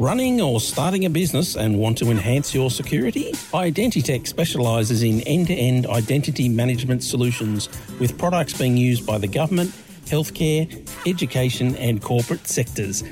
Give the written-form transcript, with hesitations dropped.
Running or starting a business and want to enhance your security? Identitech specialises in end-to-end identity management solutions with products being used by the government, healthcare, education and corporate sectors.